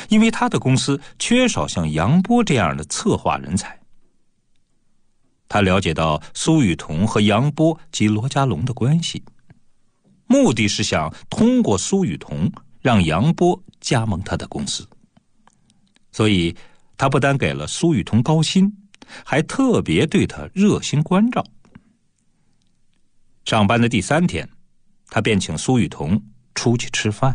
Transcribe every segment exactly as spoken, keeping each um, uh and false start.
因为他的公司缺少像杨波这样的策划人才。他了解到苏雨桐和杨波及罗家龙的关系，目的是想通过苏雨桐让杨波加盟他的公司。所以他不但给了苏雨桐高薪，还特别对他热心关照。上班的第三天，他便请苏雨桐出去吃饭。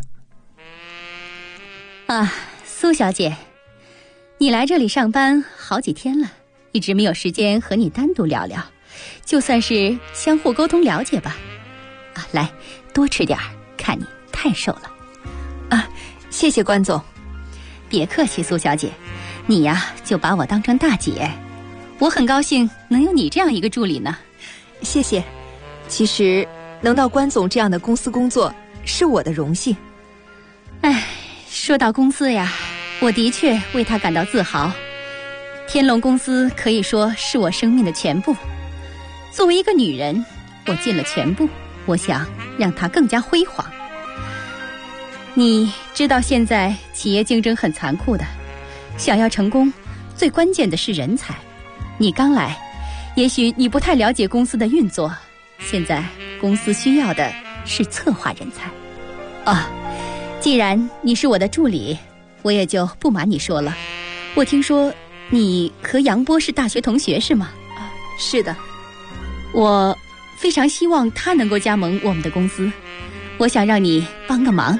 啊，苏小姐，你来这里上班好几天了，一直没有时间和你单独聊聊，就算是相互沟通了解吧。啊，来，多吃点儿，看你太瘦了。 啊，谢谢关总。 别客气，苏小姐，你呀就把我当成大姐，我很高兴能有你这样一个助理呢。 谢谢。其实能到关总这样的公司工作是我的荣幸。 哎，说到公司呀，我的确为他感到自豪。天龙公司可以说是我生命的全部。作为一个女人，我尽了全部，我想让它更加辉煌。你知道现在企业竞争很残酷的，想要成功，最关键的是人才。你刚来，也许你不太了解公司的运作，现在公司需要的是策划人才。啊，既然你是我的助理，我也就不瞒你说了。我听说你和杨波是大学同学是吗？ 啊，是的。 我非常希望他能够加盟我们的公司，我想让你帮个忙。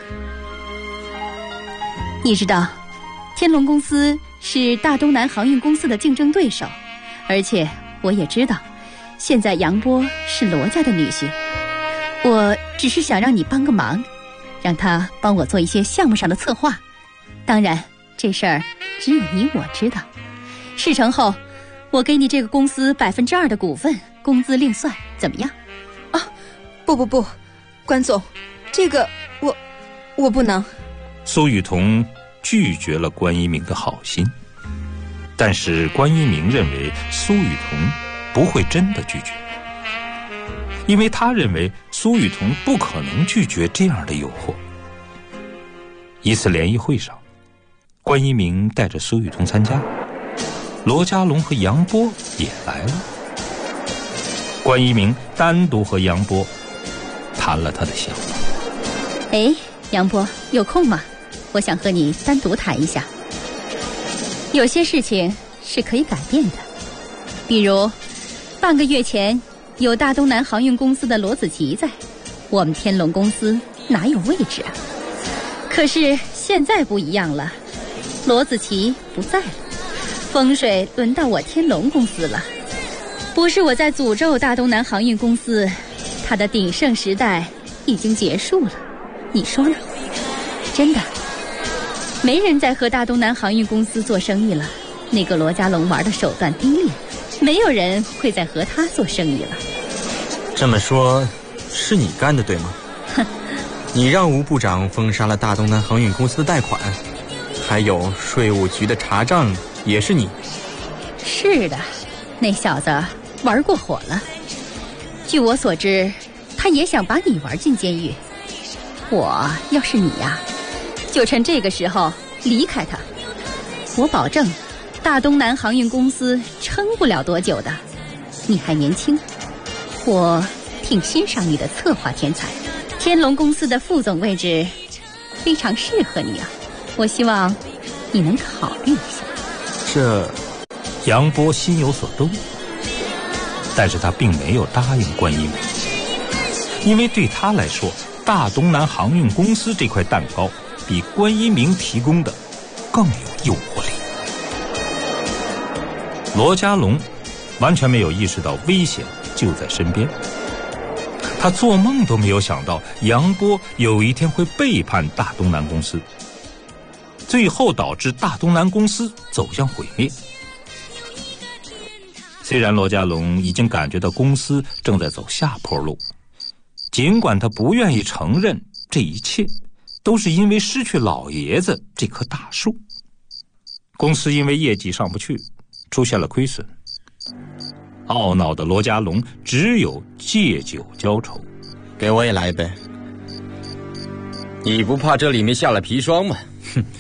你知道，天龙公司是大东南航运公司的竞争对手，而且我也知道，现在杨波是罗家的女婿。我只是想让你帮个忙，让他帮我做一些项目上的策划。当然，这事儿只有你我知道。事成后，我给你这个公司百分之二的股份，工资另算，怎么样？ 啊，不不不，关总，这个我我不能。 苏雨桐拒绝了关一鸣的好心，但是关一鸣认为苏雨桐不会真的拒绝，因为他认为苏雨桐不可能拒绝这样的诱惑。一次联谊会上，关一鸣带着苏雨桐参加，罗家龙和杨波也来了。关一鸣单独和杨波谈了他的想法。 哎，杨波，有空吗？我想和你单独谈一下。有些事情是可以改变的，比如半个月前有大东南航运公司的罗子琪在，我们天龙公司哪有位置啊？可是现在不一样了，罗子琪不在了，风水轮到我天龙公司了。不是我在诅咒大东南航运公司，它的鼎盛时代已经结束了，你说呢？真的，没人再和大东南航运公司做生意了。那个罗家龙玩的手段低劣，没有人会再和他做生意了。 这么说，是你干的对吗？ 哼， 你让吴部长封杀了大东南航运公司的贷款，还有税务局的查账也是你。 是的，那小子玩过火了。据我所知，他也想把你玩进监狱。我要是你呀，就趁这个时候离开他。我保证，大东南航运公司撑不了多久的。你还年轻，我挺欣赏你的策划天才。天龙公司的副总位置非常适合你啊，我希望你能考虑一下。 这， 杨波心有所动，但是他并没有答应关一鸣，因为对他来说，大东南航运公司这块蛋糕比关一鸣提供的更有诱惑力。罗家龙完全没有意识到危险就在身边，他做梦都没有想到杨波有一天会背叛大东南公司，最后导致大东南公司走向毁灭。虽然罗家龙已经感觉到公司正在走下坡路，尽管他不愿意承认这一切都是因为失去老爷子这棵大树。公司因为业绩上不去，出现了亏损，懊恼的罗家龙只有借酒浇愁。 给我也来一杯。 你不怕这里面下了砒霜吗？ 哼，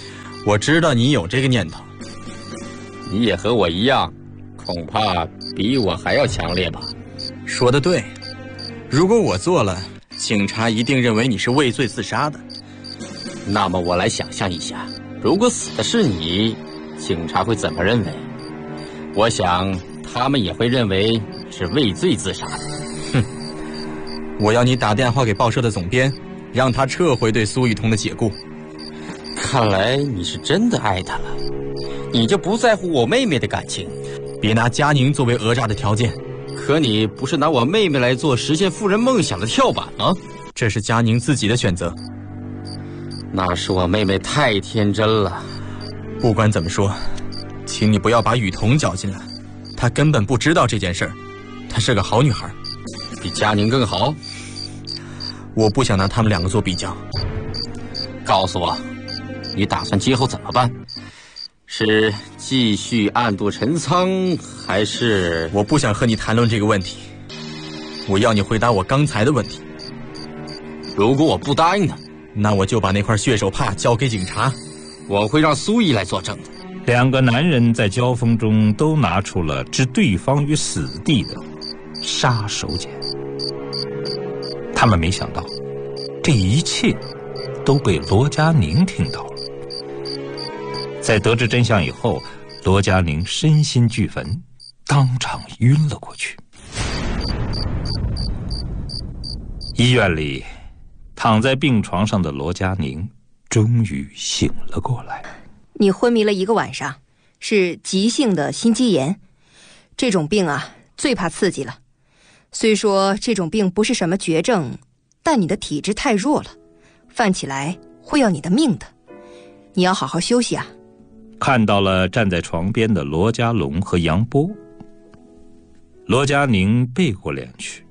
我知道你有这个念头。 你也和我一样，恐怕比我还要强烈吧？ 说得对，如果我做了，警察一定认为你是畏罪自杀的。 那么我来想象一下，如果死的是你，警察会怎么认为？我想他们也会认为是畏罪自杀的。 哼，我要你打电话给报社的总编，让他撤回对苏雨桐的解雇。 看来你是真的爱他了，你就不在乎我妹妹的感情。 别拿佳宁作为讹诈的条件。 可你不是拿我妹妹来做实现富人梦想的跳板吗？ 这是佳宁自己的选择。 那是我妹妹太天真了。 不管怎么说，请你不要把雨桐搅进来，她根本不知道这件事儿。她是个好女孩。 比佳宁更好？ 我不想拿他们两个做比较。 告诉我，你打算今后怎么办？是继续暗度陈仓，还是…… 我不想和你谈论这个问题。我要你回答我刚才的问题。 如果我不答应呢？ 那我就把那块血手帕交给警察。 我会让苏怡来作证的。 两个男人在交锋中都拿出了置对方于死地的杀手锏。他们没想到，这一切都被罗佳宁听到了。在得知真相以后，罗佳宁身心俱焚，当场晕了过去。医院里，躺在病床上的罗佳宁终于醒了过来。 你昏迷了一个晚上，是急性的心肌炎。这种病啊，最怕刺激了。虽说这种病不是什么绝症，但你的体质太弱了，犯起来会要你的命的。你要好好休息啊。 看到了站在床边的罗家龙和杨波，罗佳宁背过脸去。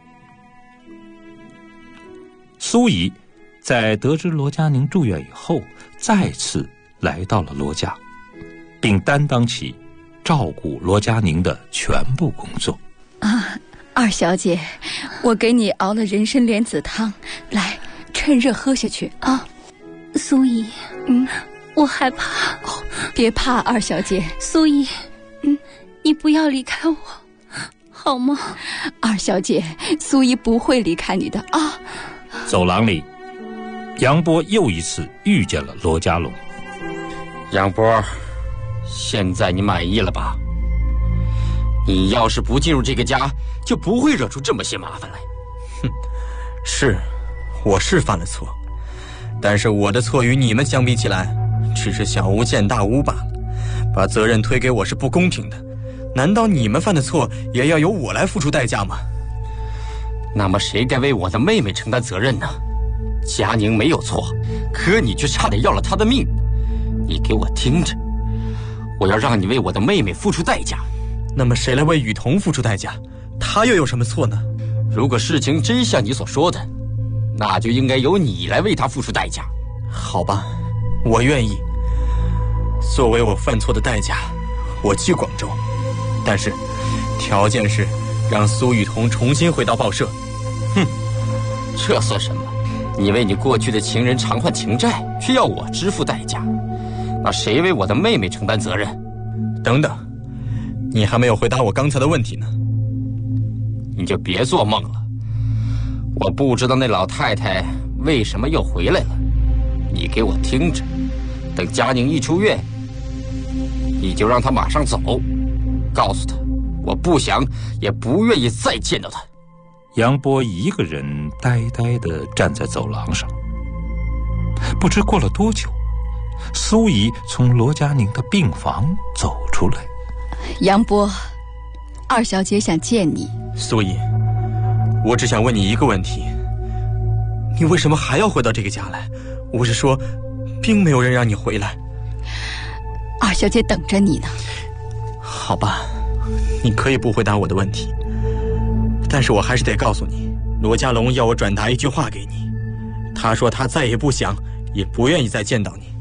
苏怡在得知罗佳宁住院以后，再次来到了罗家，并担当起照顾罗佳宁的全部工作。 啊，二小姐，我给你熬了人参莲子汤，来，趁热喝下去啊。 苏怡， 嗯， 我害怕。 哦，别怕，二小姐。 苏怡，嗯，你不要离开我，好吗？ 二小姐，苏怡不会离开你的啊。 走廊里，杨波又一次遇见了罗家龙。 杨波，现在你满意了吧？你要是不进入这个家，就不会惹出这么些麻烦来。 哼，是，我是犯了错，但是我的错与你们相比起来，只是小巫见大巫罢了。把责任推给我是不公平的，难道你们犯的错也要由我来付出代价吗？ 那么谁该为我的妹妹承担责任呢？佳宁没有错，可你却差点要了她的命。你给我听着，我要让你为我的妹妹付出代价。 那么谁来为雨桐付出代价？她又有什么错呢？ 如果事情真像你所说的，那就应该由你来为她付出代价。 好吧，我愿意。作为我犯错的代价，我去广州，但是条件是让苏雨桐重新回到报社。 哼，这算什么？你为你过去的情人偿还情债，却要我支付代价，那谁为我的妹妹承担责任？ 等等，你还没有回答我刚才的问题呢。 你就别做梦了。我不知道那老太太为什么又回来了，你给我听着，等佳宁一出院，你就让她马上走，告诉她我不想也不愿意再见到她。 杨波一个人呆呆地站在走廊上，不知过了多久，苏怡从罗佳宁的病房走出来。 杨波，二小姐想见你。 苏怡，我只想问你一个问题，你为什么还要回到这个家来？我是说，并没有人让你回来。 二小姐等着你呢。 好吧，你可以不回答我的问题，但是我还是得告诉你，罗家龙要我转达一句话给你。他说他再也不想，也不愿意再见到你。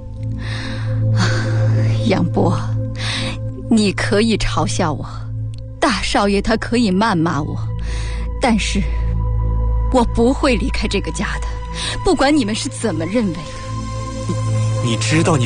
杨波，你可以嘲笑我，大少爷他可以谩骂我，但是我不会离开这个家的，不管你们是怎么认为的。 你知道你